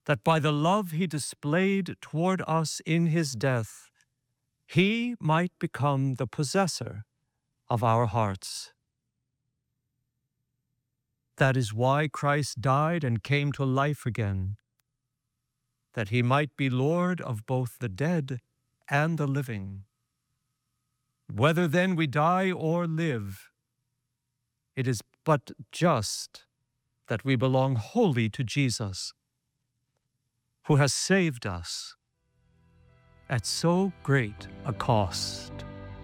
that by the love he displayed toward us in his death, he might become the possessor of our hearts. That is why Christ died and came to life again, that he might be Lord of both the dead and the living. Whether then we die or live, it is but just that we belong wholly to Jesus, who has saved us at so great a cost.